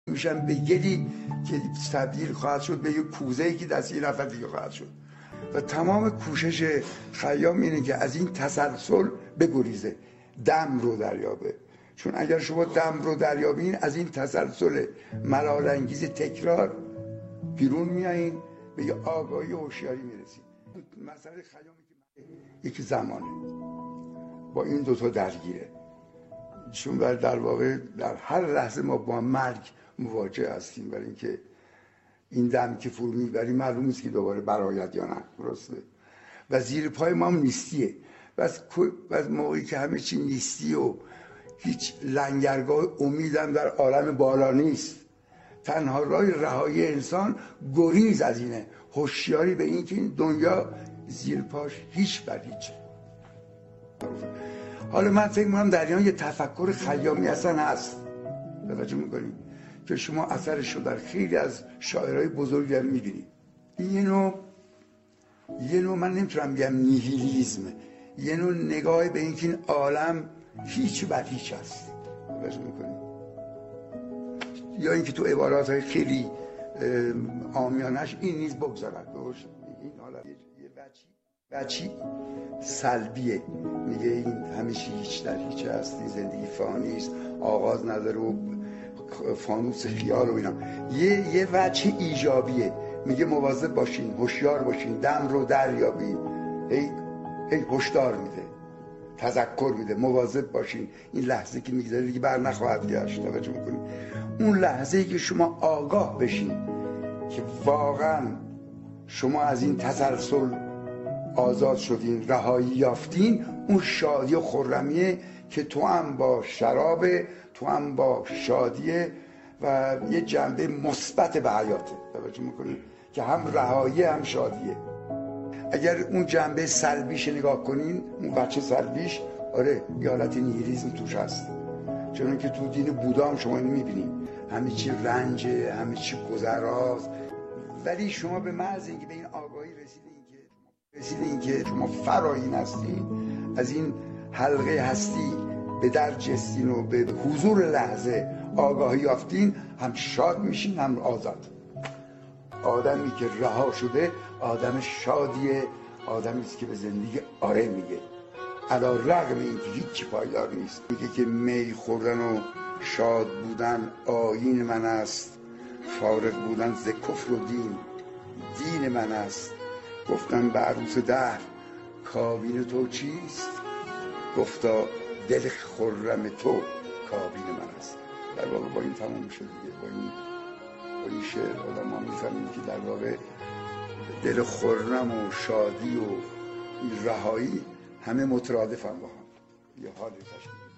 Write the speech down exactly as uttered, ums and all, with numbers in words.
میشن به گلی که تبدیل خواهد شد به یک کوزه‌ای که دست یه نفر دیگه خواهد شد و تمام کوشش خیام اینه که از این تسلسل بگریزه، دم رو دریابه. چون اگر شما دم رو دریابین از این تسلسل ملال انگیز تکرار بیرون میایین، به یه آگاهی و هوشیاری میرسید. مسئله خیامی که یکی زمانه با این دوتا درگیره، چون در واقع در هر لحظه ما با مرگ مواجه هستیم، برای اینکه این دم که فرو میبریم معلوم نیست که دوباره برآید یا نه، درسته؟ و زیر پای ما هم نیستیه. و از موقعی که همه چی نیستی و هیچ لنگرگاه امیدم در عالم بالا نیست، تنها راه رهایی انسان گریز از اینه، هوشیاری به این که این دنیا زیر پاش هیچ بر هیچه. حالا من فکر می‌کنم در ایران یه تفکر خیامی اصلا هست، توجه می‌کنید که شما اثرش رو در خیلی از شاعرای بزرگی هم می‌بینید. یه نوع یه نوع من نمیتونم بگم نیهیلیسم، یه نوع نگاه به اینکه این عالم هیچ بر هیچ هست، توجه می‌کنید؟ یا اینکه تو عبارات خیلی عامیانش این نیز بگذارد این حالا یه بچی بچی سلبیه، میگه این همیشه هیچ در هیچ هستی، زندگی فانی است، آغاز نداره و فانوس خیال و اینا. یه یه وجه ایجابیه، میگه مواظب باشین، هوشیار باشین، دم رو دریابین، هی هی هشدار میده، تذکر میده، مواظب باشین، این لحظه که میگذره دیگه بر نخواهد گشت. توجه میکنین؟ اون لحظه ای که شما آگاه بشین که واقعا شما از این تسلسل آزاد شدین، رهایی یافتین، اون شادی و خرمیه که تو هم با شرابه، تو هم با شادیه و یه جنبه مثبت به حیاته. توجه میکنین که هم رهایی هم شادیه. اگر اون جنبه سلبیش نگاه کنین، اون بچه سلبیش، آره یه حالت نیهیلیسم توش هست، چون که تو دین بودا هم شما اینو میبینید، همه چی رنجه، همه چی گذراست. ولی شما به محض اینکه به این آگاهی رسیدین که رسیدین که شما فراین هستین، از این حلقه هستی به در جستین و به حضور لحظه آگاهی یافتین، هم شاد میشین هم آزاد. آدمی که رها شده آدم شادیه، آدمی است که به زندگی آره میگه، علی رغم اینکه هیچی پایدار نیست. میگه که می خوردن و شاد بودن آیین من است، فارغ بودن ز کفر و دین دین من است. گفتم به عروس دهر کابین تو چیست، گفتا دل خرم تو کابین من است. در واقع با این تمام شد دیگه، با این با این شعر آدم ما میفهمیم که در واقع دل خرم و شادی و رهایی همه مترادف هم با هم یه حال تشکیل